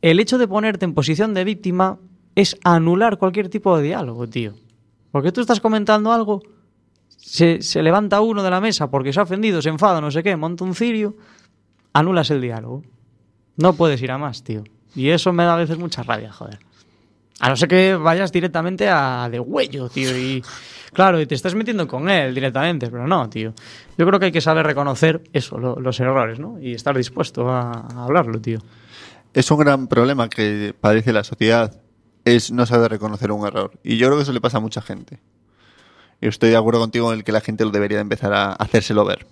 el hecho de ponerte en posición de víctima es anular cualquier tipo de diálogo, tío. Porque tú estás comentando algo, se levanta uno de la mesa porque se ha ofendido, se enfada, no sé qué, monta un cirio, anulas el diálogo. No puedes ir a más, tío. Y eso me da a veces mucha rabia, joder. A no ser que vayas directamente a de huello, tío. Y claro, y te estás metiendo con él directamente, pero no, tío. Yo creo que hay que saber reconocer eso, los errores, ¿no? Y estar dispuesto a hablarlo, tío. Es un gran problema que padece la sociedad, es no saber reconocer un error. Y yo creo que eso le pasa a mucha gente. Y estoy de acuerdo contigo en el que la gente lo debería empezar a hacérselo ver.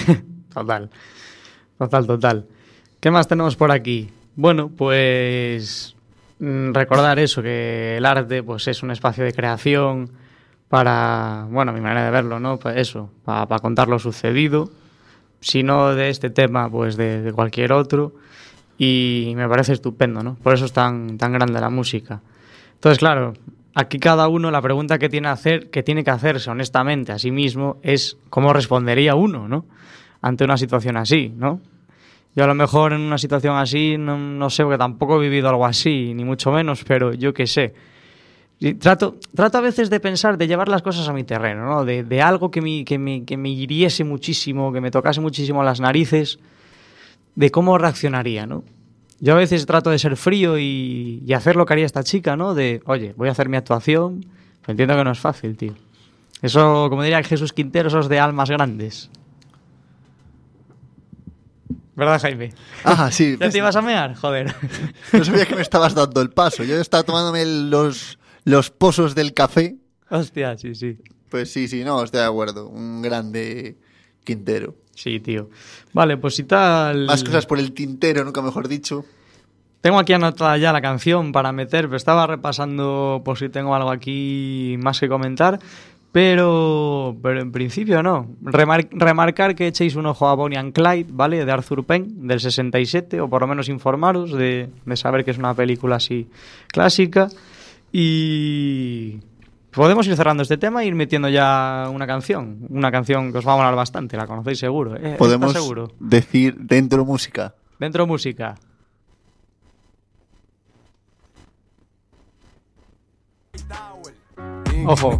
Total. ¿Qué más tenemos por aquí? Bueno, pues recordar eso, que el arte pues es un espacio de creación para, bueno, mi manera de verlo, ¿no? Pues eso, para contar lo sucedido, si no de este tema, pues de cualquier otro, y me parece estupendo, ¿no? Por eso es tan grande la música. Entonces, claro, aquí cada uno, la pregunta que tiene que hacerse honestamente a sí mismo es cómo respondería uno, ¿no? Ante una situación así, ¿no? Yo a lo mejor en una situación así no sé, porque tampoco he vivido algo así, ni mucho menos, pero yo qué sé. Y trato a veces de pensar, de llevar las cosas a mi terreno, ¿no? De algo que me hiriese muchísimo, que me tocase muchísimo las narices, de cómo reaccionaría, ¿no? Yo a veces trato de ser frío y hacer lo que haría esta chica, ¿no? De, oye, voy a hacer mi actuación, pero entiendo que no es fácil, tío. Eso, como diría Jesús Quintero, eso es de almas grandes. ¿Verdad, Jaime? Ah, sí. ¿Ya te ibas a mear? Joder. No sabía que me estabas dando el paso. Yo estaba tomándome los pozos del café. Hostia, sí. Pues sí, no, estoy de acuerdo. Un grande Quintero. Sí, tío. Vale, pues si tal... Más cosas por el tintero, nunca mejor dicho. Tengo aquí anotada ya la canción para meter, pero estaba repasando por si tengo algo aquí más que comentar. Pero en principio no. Remarcar que echéis un ojo a Bonnie and Clyde, ¿vale? De Arthur Penn, del 67, o por lo menos informaros de saber que es una película así clásica. Y podemos ir cerrando este tema e ir metiendo ya una canción que os va a molar bastante, la conocéis seguro. Podemos seguro? decir dentro música. Dentro música. Ojo.